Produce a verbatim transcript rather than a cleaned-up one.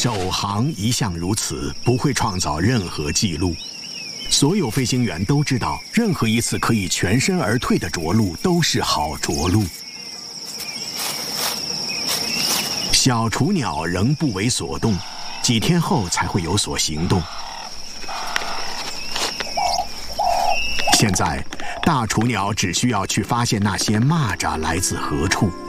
首航一向如此，不会创造任何记录。所有飞行员都知道，任何一次可以全身而退的着陆都是好着陆。小雏鸟仍不为所动，几天后才会有所行动。现在，大雏鸟只需要去发现那些蚂蚱来自何处。